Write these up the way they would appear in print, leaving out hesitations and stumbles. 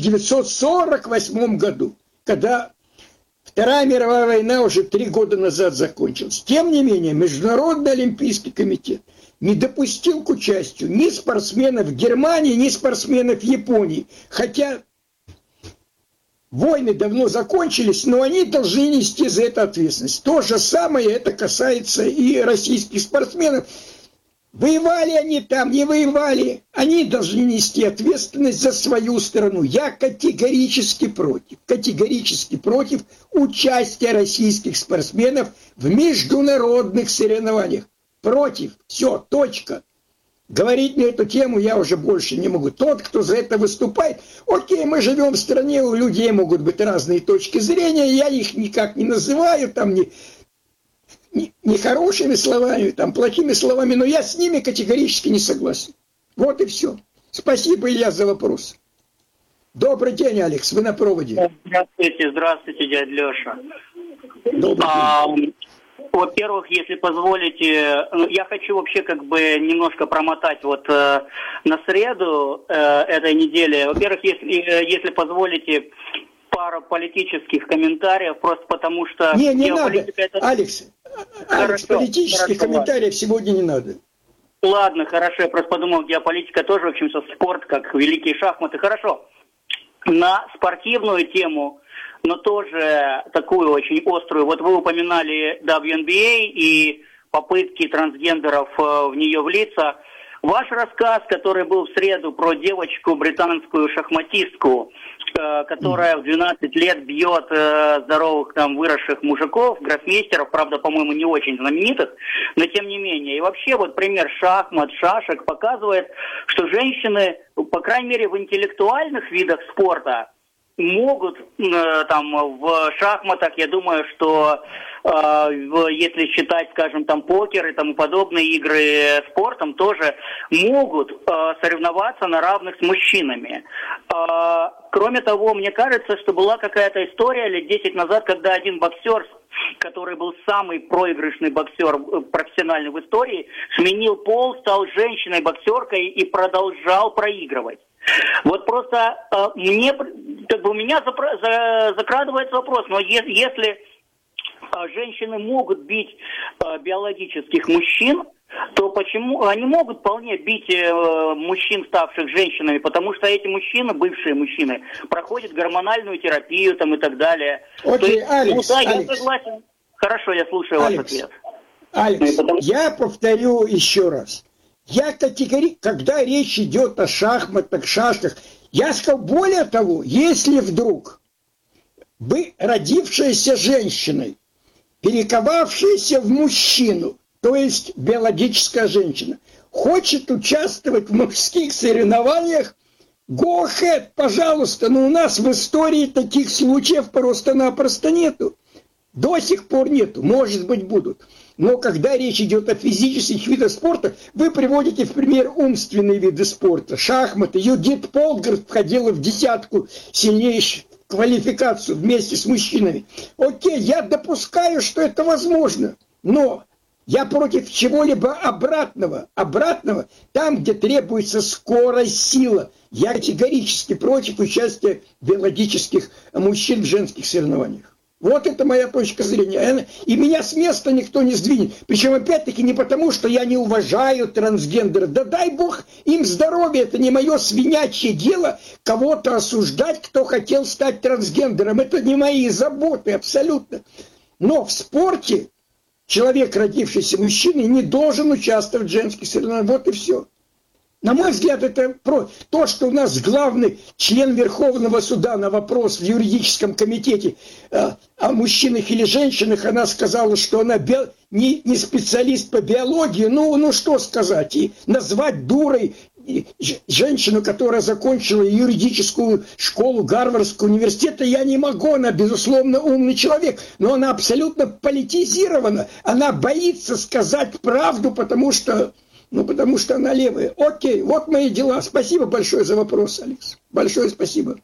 1948 году, когда Вторая мировая война уже 3 года назад закончилась. Тем не менее, Международный олимпийский комитет не допустил к участию ни спортсменов Германии, ни спортсменов Японии. Хотя войны давно закончились, но они должны нести за это ответственность. То же самое это касается и российских спортсменов. Воевали они там, не воевали, они должны нести ответственность за свою страну. Я категорически против участия российских спортсменов в международных соревнованиях. Против. Все, точка. Говорить на эту тему я уже больше не могу. Тот, кто за это выступает, окей, мы живем в стране, у людей могут быть разные точки зрения, я их никак не называю, там не хорошими словами, там плохими словами, но я с ними категорически не согласен. Вот и все. Спасибо, Илья, за вопрос. Добрый день, Алекс, вы на проводе. Здравствуйте, дядя Леша. Добрый день. Во-первых, если позволите, я хочу вообще немножко промотать на среду этой недели. Во-первых, если позволите, пару политических комментариев, просто потому что... Не надо, Алекс, политических комментариев сегодня не надо. Ладно, хорошо, я просто подумал, геополитика тоже, в общем-то, спорт, как великие шахматы. Хорошо, на спортивную тему, но тоже такую очень острую. Вот вы упоминали WNBA и попытки трансгендеров в нее влиться. Ваш рассказ, который был в среду про девочку, британскую шахматистку, которая в 12 лет бьет здоровых выросших мужиков, гроссмейстеров, правда, по-моему, не очень знаменитых, но тем не менее. И вообще пример шахмат, шашек показывает, что женщины, по крайней мере, в интеллектуальных видах спорта могут в шахматах, я думаю, что если считать, скажем, покер и тому подобные игры спортом, тоже могут соревноваться на равных с мужчинами. Кроме того, мне кажется, что была какая-то история лет 10 назад, когда один боксер, который был самый проигрышный боксер профессиональный в истории, сменил пол, стал женщиной-боксеркой и продолжал проигрывать. Вот просто у меня закрадывается вопрос, но если женщины могут бить биологических мужчин, то почему они могут вполне бить мужчин, ставших женщинами, потому что эти мужчины, бывшие мужчины, проходят гормональную терапию и так далее. Окей, Алекс, я согласен. Хорошо, я слушаю ваш ответ. Алекс, я повторю еще раз. Когда речь идет о шахматах, шашках, я сказал, более того, если вдруг вы, родившаяся женщиной, перековавшаяся в мужчину, то есть биологическая женщина, хочет участвовать в мужских соревнованиях, go ahead, пожалуйста, но у нас в истории таких случаев просто-напросто нету. До сих пор нету, может быть, будут. Но когда речь идет о физических видах спорта, вы приводите в пример умственные виды спорта. Шахматы. Юдит Полгард входила в десятку сильнейших квалификацию вместе с мужчинами. Окей, я допускаю, что это возможно. Но я против чего-либо обратного. Там, где требуется скорость, сила. Я категорически против участия биологических мужчин в женских соревнованиях. Вот это моя точка зрения. И меня с места никто не сдвинет. Причем, опять-таки, не потому, что я не уважаю трансгендеров. Да дай бог им здоровья. Это не мое свинячье дело кого-то осуждать, кто хотел стать трансгендером. Это не мои заботы абсолютно. Но в спорте человек, родившийся мужчиной, не должен участвовать в женских соревнованиях. Вот и все. На мой взгляд, это то, что у нас главный член Верховного суда на вопрос в юридическом комитете о мужчинах или женщинах, она сказала, что она не специалист по биологии. Ну что сказать? И назвать дурой женщину, которая закончила юридическую школу Гарвардского университета, я не могу. Она, безусловно, умный человек, но она абсолютно политизирована. Она боится сказать правду, потому что она левая. Окей, вот мои дела. Спасибо большое за вопрос, Алекс. Большое спасибо.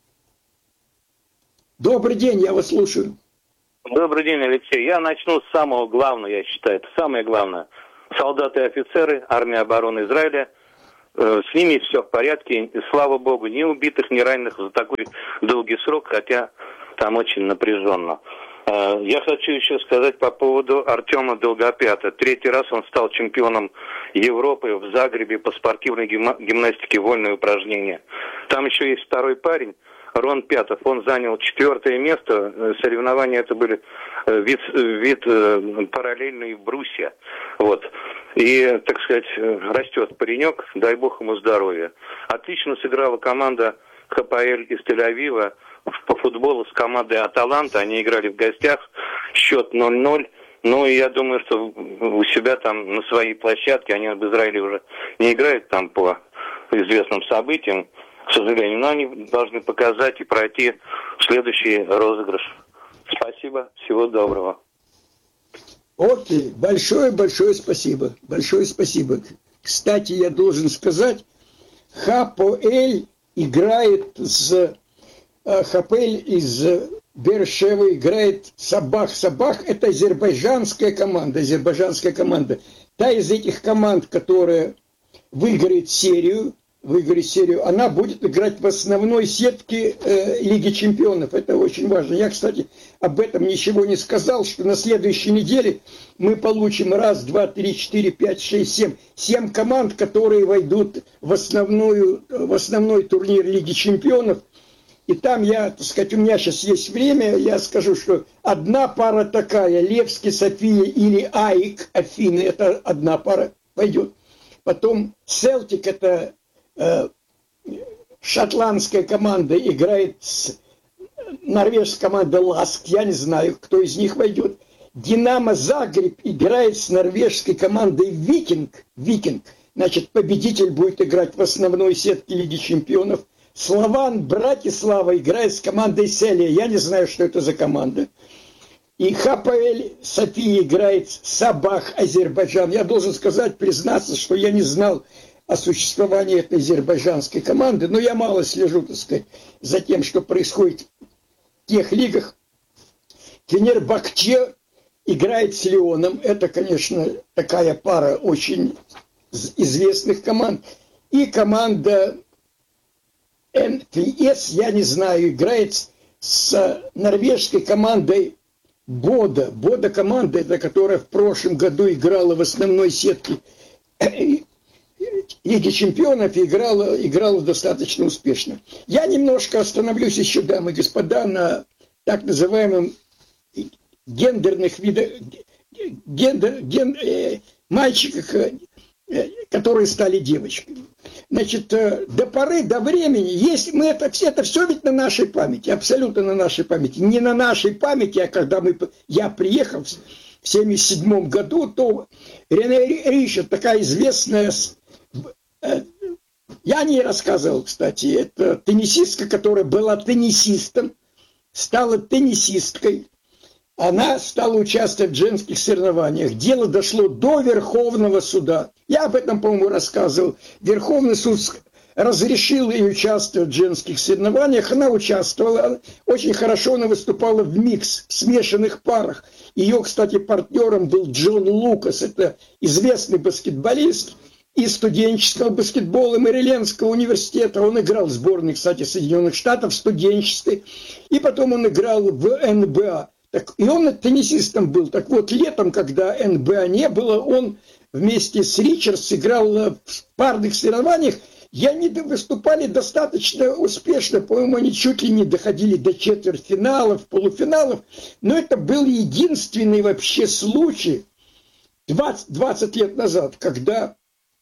Добрый день, я вас слушаю. Добрый день, Алексей. Я начну с самого главного, я считаю. Это самое главное. Солдаты и офицеры, армия обороны Израиля с ними все в порядке. И, слава богу, ни убитых, ни раненых за такой долгий срок, хотя там очень напряженно. Я хочу еще сказать по поводу Артема Долгопята. 3-й раз он стал чемпионом Европы в Загребе по спортивной гимнастике вольные упражнения. Там еще есть второй парень, Рон Пятов. Он занял 4-е место. Соревнования это были вид параллельный брусья. Вот. И, так сказать, растет паренек, дай бог ему здоровья. Отлично сыграла команда ХПЛ из Тель-Авива по футболу с командой Аталанта. Они играли в гостях, счет 0-0. Ну, и я думаю, что у себя там на своей площадке, они в Израиле уже не играют там по известным событиям, к сожалению, но они должны показать и пройти в следующий розыгрыш. Спасибо, всего доброго. Окей, большое спасибо. Большое спасибо. Кстати, я должен сказать, ХПЛ играет ХПЛ из Бершевы играет Сабах. Сабах – это азербайджанская команда. Та из этих команд, которая выиграет серию, она будет играть в основной сетке Лиги Чемпионов. Это очень важно. Я, кстати, об этом ничего не сказал, что на следующей неделе мы получим 1, 2, 3, 4, 5, 6, 7. 7 команд, которые войдут в основной турнир Лиги Чемпионов. И там я, так сказать, у меня сейчас есть время, я скажу, что одна пара такая, Левски, София или АИК, Афины, это одна пара пойдет. Потом Селтик, это шотландская команда, играет с норвежской командой Ласк, я не знаю, кто из них войдет. Динамо Загреб играет с норвежской командой Викинг, значит, победитель будет играть в основной сетке Лиги Чемпионов. Слован Братислава играет с командой Селия. Я не знаю, что это за команда. И ХПЛ София играет с Сабах, Азербайджан. Я должен сказать, признаться, что я не знал о существовании этой азербайджанской команды. Но я мало слежу, так сказать, за тем, что происходит в тех лигах. Фенербахче играет с Лионом. Это, конечно, такая пара очень известных команд. И команда НТС, я не знаю, играет с норвежской командой Бода. Бода команда, это которая в прошлом году играла в основной сетке Лиги Чемпионов и играла достаточно успешно. Я немножко остановлюсь еще, дамы и господа, на так называемом гендерных видах, мальчиках, которые стали девочками. Значит, до поры, до времени, если мы это все ведь на нашей памяти, абсолютно на нашей памяти. Не на нашей памяти, а когда я приехал в 1977 году, то Рене Ришер, такая известная, я не рассказывал, кстати, это теннисистка, которая была теннисистом, стала теннисисткой. Она стала участвовать в женских соревнованиях. Дело дошло до Верховного суда. Я об этом, по-моему, рассказывал. Верховный суд разрешил ей участвовать в женских соревнованиях. Она участвовала. Очень хорошо она выступала в микс, в смешанных парах. Ее, кстати, партнером был Джон Лукас. Это известный баскетболист из студенческого баскетбола Мэрилендского университета. Он играл в сборной, кстати, Соединенных Штатов, студенческой. И потом он играл в НБА. И он теннисистом был. Так вот, летом, когда НБА не было, он вместе с Ричардс играл в парных соревнованиях. И они выступали достаточно успешно. По-моему, они чуть ли не доходили до четвертьфиналов, полуфиналов. Но это был единственный вообще случай 20 лет назад, когда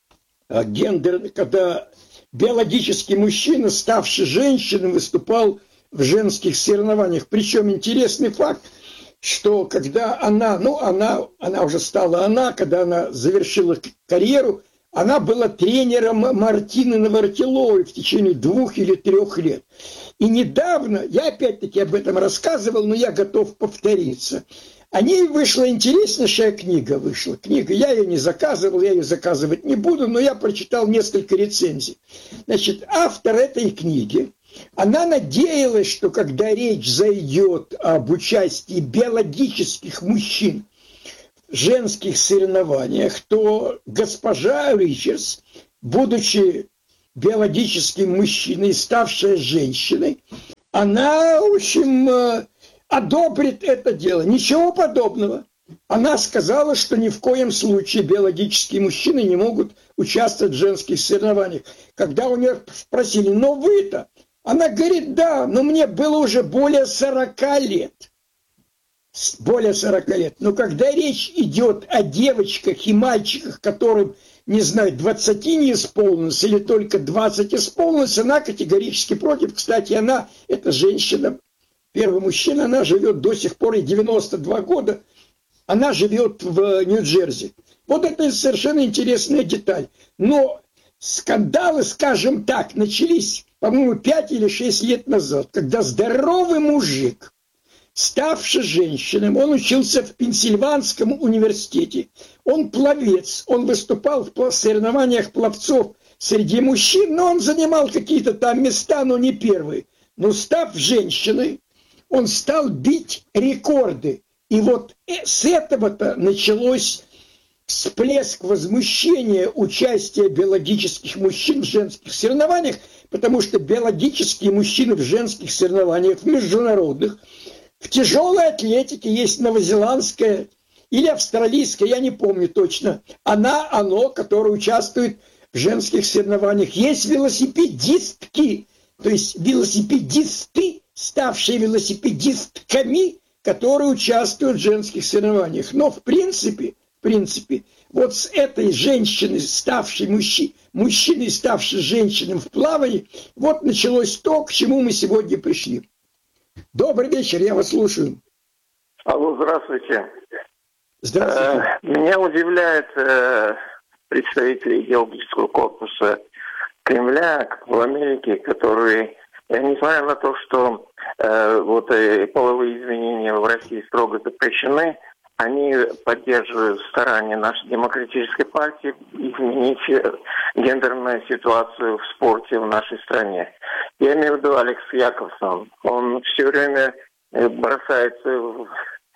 биологический мужчина, ставший женщиной, выступал в женских соревнованиях. Причем интересный факт, что когда она уже стала когда она завершила карьеру, она была тренером Мартины Навратиловой в течение 2 или 3 лет. И недавно, я опять-таки об этом рассказывал, но я готов повториться. О ней вышла интереснейшая книга. Я ее не заказывал, я ее заказывать не буду, но я прочитал несколько рецензий. Значит, автор этой книги, она надеялась, что когда речь зайдет об участии биологических мужчин в женских соревнованиях, то госпожа Ричардс будучи биологическим мужчиной, ставшая женщиной, она, в общем, одобрит это дело. Ничего подобного. Она сказала, что ни в коем случае биологические мужчины не могут участвовать в женских соревнованиях. Когда у нее спросили, но вы-то? Она говорит, да, но мне было уже более 40 лет. Более 40 лет. Но когда речь идет о девочках и мальчиках, которым, не знаю, 20 не исполнилось или только 20 исполнилось, она категорически против. Кстати, она, эта женщина, первый мужчина, она живет до сих пор, и 92 года, она живет в Нью-Джерси. Вот это совершенно интересная деталь. Но скандалы, скажем так, начались, по-моему, 5 или 6 лет назад, когда здоровый мужик, ставший женщиной, он учился в Пенсильванском университете, он пловец, он выступал в соревнованиях пловцов среди мужчин, но он занимал какие-то там места, но не первые. Но став женщиной, он стал бить рекорды. И вот с этого-то началось всплеск возмущения участия биологических мужчин в женских соревнованиях, потому что биологические мужчины в женских соревнованиях, в международных, в тяжелой атлетике есть новозеландская или австралийская, я не помню точно, оно, которое участвует в женских соревнованиях. Есть велосипедистки, то есть велосипедисты, ставшие велосипедистками, которые участвуют в женских соревнованиях. Но в принципе, вот с этой женщиной, ставшей мужчиной, ставшей женщиной в плавании, вот началось то, к чему мы сегодня пришли. Добрый вечер, я вас слушаю. Алло, здравствуйте. Здравствуйте. Меня удивляет представители идеологического корпуса Кремля в Америке, которые, несмотря на то, что половые изменения в России строго запрещены, они поддерживают старания нашей демократической партии изменить гендерную ситуацию в спорте в нашей стране. Я имею в виду Алекс Яковсон. Он все время бросается в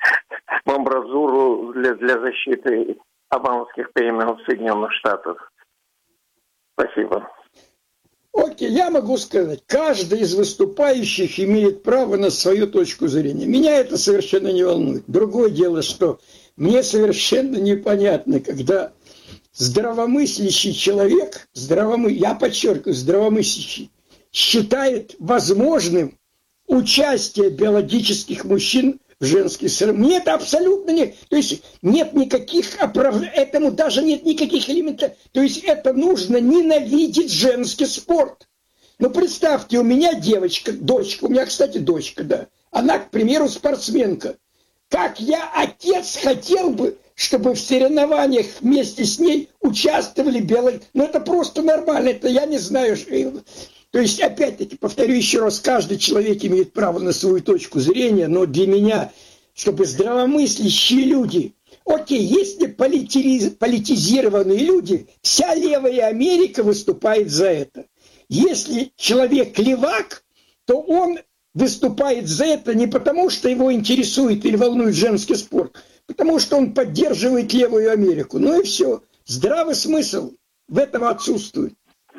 амбразуру для защиты обамовских перемен в Соединенных Штатах. Спасибо. Окей, я могу сказать, каждый из выступающих имеет право на свою точку зрения. Меня это совершенно не волнует. Другое дело, что мне совершенно непонятно, когда здравомыслящий человек, я подчеркиваю, здравомыслящий, считает возможным участие биологических мужчин в женских соревнованиях. Мне это абсолютно нет. То есть нет никаких этому даже нет никаких элементов. То есть это нужно ненавидеть женский спорт. Ну представьте, у меня девочка, дочка, у меня, кстати, дочка, да. Она, к примеру, спортсменка. Как я, отец, хотел бы, чтобы в соревнованиях вместе с ней участвовали биологические. Ну это просто нормально, это я не знаю. То есть, опять-таки, повторю еще раз, каждый человек имеет право на свою точку зрения, но для меня, чтобы здравомыслящие люди, окей, если политизированные люди, вся левая Америка выступает за это. Если человек левак, то он выступает за это не потому, что его интересует или волнует женский спорт, потому что он поддерживает левую Америку. Ну и все. Здравый смысл в этом отсутствует.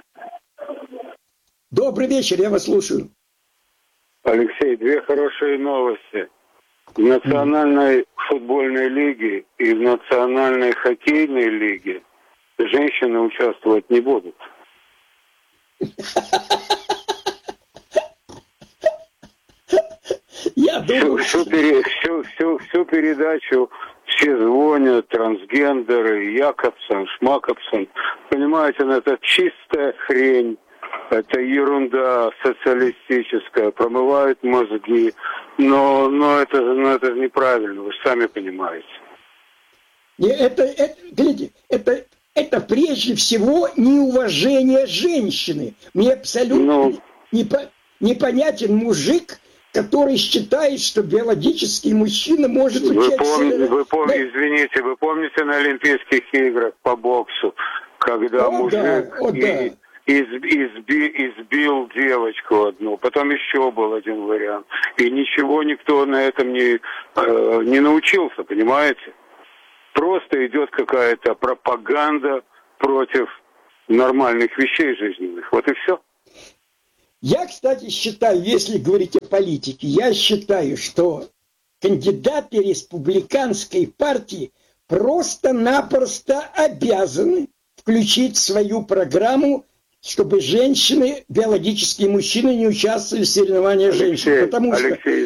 Добрый вечер, я вас слушаю. Алексей, две хорошие новости. В Национальной футбольной лиге и в Национальной хоккейной лиге женщины участвовать не будут. Я думаю, всю передачу все звонят, трансгендеры, Якобсон, Шмакобсон. Понимаете, это чистая хрень. Это ерунда социалистическая, промывают мозги. Но это неправильно, вы сами понимаете. Это прежде всего неуважение женщины. Мне абсолютно непонятен мужик, который считает, что биологический мужчина может Извините, вы помните на Олимпийских играх по боксу, когда мужик избил девочку одну, потом еще был один вариант. И ничего никто на этом не научился, понимаете? Просто идет какая-то пропаганда против нормальных вещей жизненных. Вот и все. Я, кстати, считаю, если говорить о политике, я считаю, что кандидаты республиканской партии просто-напросто обязаны включить в свою программу, чтобы женщины, биологические мужчины не участвовали в соревнованиях женщин. Потому что Алексей,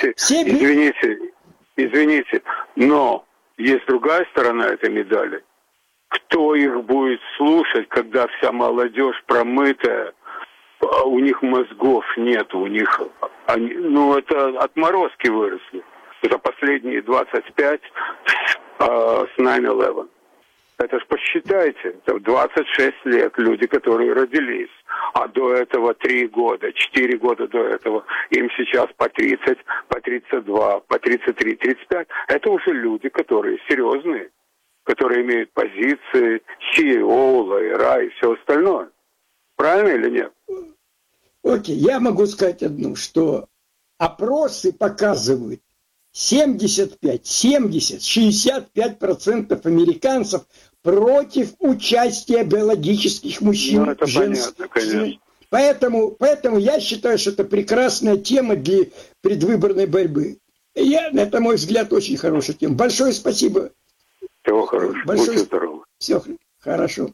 извините, но есть другая сторона этой медали. Кто их будет слушать, когда вся молодежь промытая, у них мозгов нет, у них, это отморозки выросли. Это последние 25 с 9/11. Это ж посчитайте, это 26 лет люди, которые родились, а до этого 3 года, 4 года до этого, им сейчас по 30, по 32, по 33, 35. Это уже люди, которые серьезные, которые имеют позиции, CEO, лайера и все остальное. Правильно или нет? Окей, я могу сказать одно, что опросы показывают, 75, 70, 65% американцев против участия биологических мужчин. Ну, это понятно, конечно. Поэтому я считаю, что это прекрасная тема для предвыборной борьбы. Это, мой взгляд, очень хорошая тема. Большое спасибо. Всего хорошего. Будьте здоровы. Все хорошо.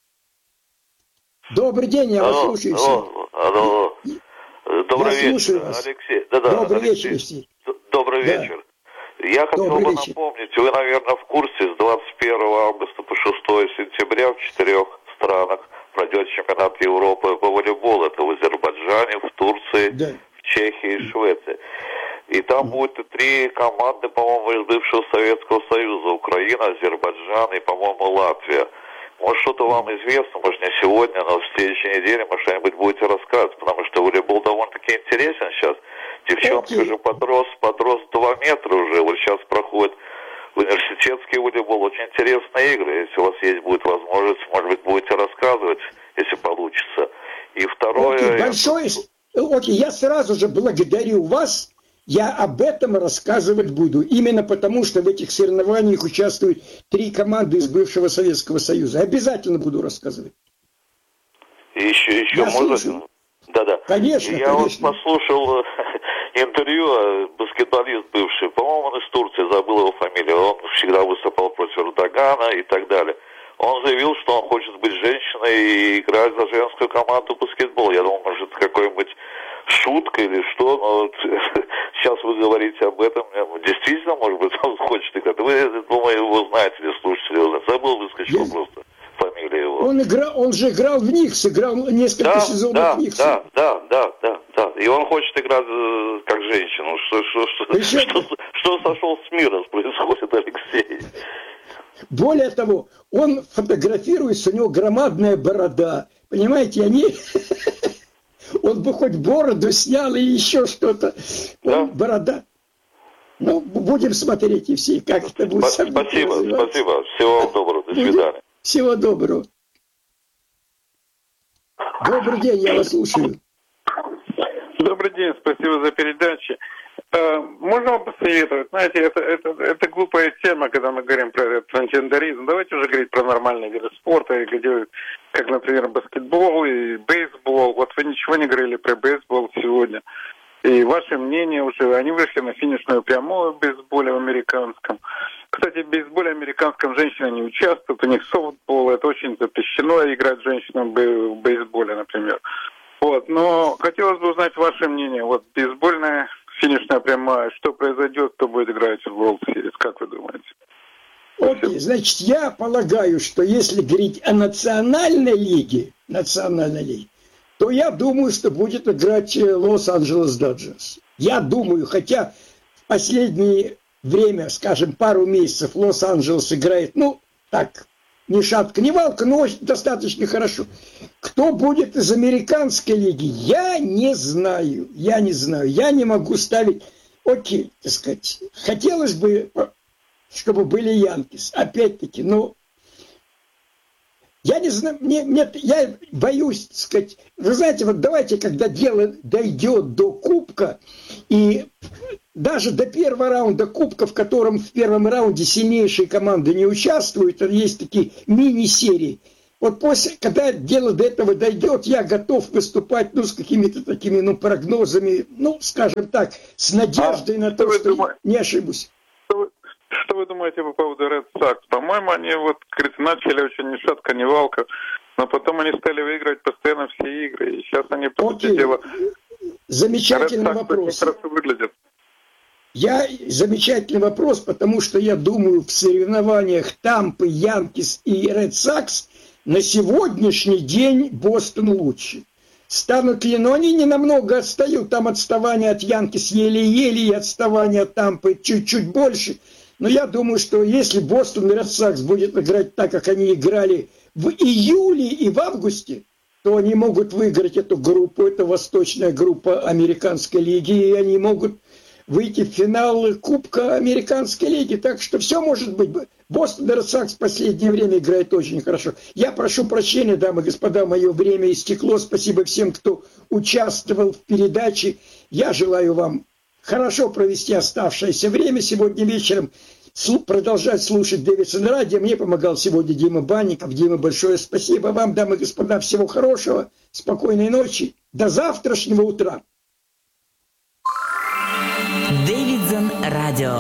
Добрый день, я вас слушаю. Алло. Добрый вечер, Алексей. Добрый вечер, Алексей. Добрый вечер. Я хотел бы напомнить, вы, наверное, в курсе, с 21 августа по 6 сентября в 4 странах пройдет чемпионат Европы по волейболу. Это в Азербайджане, в Турции, в Чехии и Швеции. И там будет 3 команды, по-моему, из бывшего Советского Союза. Украина, Азербайджан и, по-моему, Латвия. Может, что-то вам известно, может, не сегодня, но в следующей неделе, может, что-нибудь будете рассказывать, потому что волейбол довольно-таки интересен сейчас. Девчонка же подрос 2 метра уже, вот сейчас проходит университетский волейбол, очень интересные игры. Если у вас будет возможность, может быть, будете рассказывать, если получится. И второе... Я сразу же благодарю вас. Я об этом рассказывать буду. Именно потому, что в этих соревнованиях участвуют 3 команды из бывшего Советского Союза. Обязательно буду рассказывать. И еще можно? Да. Конечно. Вот послушал интервью, баскетболист бывший, по-моему, он из Турции, забыл его фамилию. Он всегда выступал против Эрдогана и так далее. Он заявил, что он хочет быть женщиной и играть за женскую команду баскетбол. Я думал, может, это какой-нибудь шутка или что, но сейчас вы говорите об этом. Действительно, может быть, он хочет играть. Вы, думаю, его знаете, или слушатели его знаете. Забыл, выскочил просто фамилия его. Он же играл в Никс, сыграл несколько сезонов в Никс. Да. И он хочет играть как женщину. Что сошел с мира происходит, Алексей? Более того, он фотографируется, у него громадная борода. Понимаете, он бы хоть бороду снял и еще что-то. Борода. Будем смотреть и все, как это будет. Спасибо. Всего вам доброго. До свидания. Всего доброго. Добрый день, я вас слушаю. Добрый день, спасибо за передачу. Можно вам посоветовать? Знаете, это глупая тема, когда мы говорим про трансгендеризм. Давайте уже говорить про нормальные виды спорта, где, как, например, баскетбол и бейсбол. Вот вы ничего не говорили про бейсбол сегодня. И ваше мнение уже, они вышли на финишную прямую в бейсболе американском. Кстати, в бейсболе американском женщины не участвуют, у них софтбол, это очень запрещено играть женщинам в бейсболе, например. Вот, но хотелось бы узнать ваше мнение. Вот бейсбольная финишная прямая, что произойдет, кто будет играть в World Series, как вы думаете? Окей, значит, я полагаю, что если говорить о национальной лиге, то я думаю, что будет играть Лос-Анджелес Доджерс. Я думаю, хотя в последнее время, скажем, пару месяцев Лос-Анджелес играет, ни шатка, ни валка, но достаточно хорошо. Кто будет из американской лиги, я не знаю. Я не могу ставить. Окей, так сказать. Хотелось бы, чтобы были Янкис. Опять-таки, я не знаю, я боюсь, так сказать. Вы знаете, вот давайте, когда дело дойдет до кубка, и даже до первого раунда кубка, в котором в первом раунде сильнейшие команды не участвуют, есть такие мини-серии. Вот после, когда дело до этого дойдет, я готов выступать, с какими-то такими, прогнозами, скажем так, с надеждой на то, что не ошибусь. Что вы думаете по поводу Red Sox? По-моему, они начали очень ни шатка, ни валка, но потом они стали выигрывать постоянно все игры, и сейчас они, по сути дела... Замечательный вопрос. Замечательный вопрос, потому что я думаю, в соревнованиях Тампы, Янкис и Ред Сокс на сегодняшний день Бостон лучше. Станут ли, но они не намного отстают, там отставание от Янкис еле-еле, и отставание от Тампы чуть-чуть больше. Но я думаю, что если Бостон и Ред Сокс будет играть так, как они играли в июле и в августе, то они могут выиграть эту группу, это восточная группа Американской лиги, и они могут выйти в финал Кубка Американской лиги. Так что все может быть. Бостон Ред Сокс в последнее время играет очень хорошо. Я прошу прощения, дамы и господа, мое время истекло. Спасибо всем, кто участвовал в передаче. Я желаю вам хорошо провести оставшееся время сегодня вечером. Продолжать слушать Дэвидсон радио. Мне помогал сегодня Дима Банников. Дима, большое спасибо вам, дамы и господа. Всего хорошего, спокойной ночи. До завтрашнего утра. Дэвидсон радио.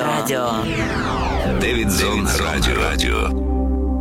Дэвидсон радио.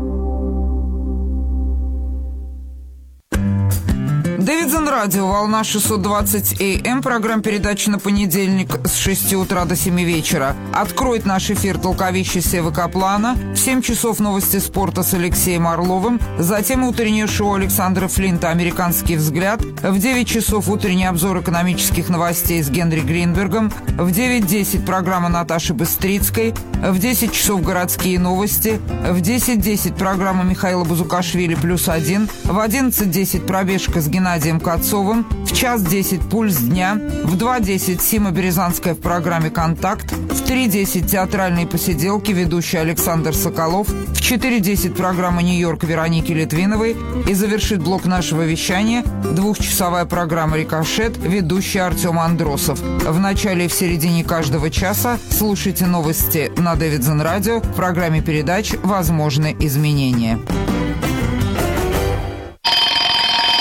Дэвидсон радио, волна 620 АМ, программа передачи на понедельник с 6 утра до 7 вечера. Откроет наш эфир толковище Севы Каплана, в 7 часов новости спорта с Алексеем Орловым, затем утреннее шоу Александра Флинта «Американский взгляд», в 9 часов утренний обзор экономических новостей с Генри Гринбергом, в 9:10 программа Наташи Быстрицкой, в 10 часов городские новости, в 10:10 программа Михаила Бузукашвили +1, в 11:10 пробежка с Геннадием Кацовым, в 1:10 «Пульс дня», в 2:10 Сима Березанская в программе «Контакт», в 3:10 театральные посиделки, ведущий Александр Соколов, в 4:10 программа «Нью-Йорк» Вероники Литвиновой и завершит блок нашего вещания 2-часовая программа «Рикошет», ведущий Артем Андросов. В начале и в середине каждого часа слушайте новости на Дэвидсон радио в программе передач «Возможны изменения».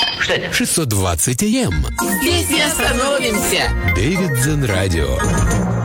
620 АМ. Здесь не остановимся. Дэвидсон радио.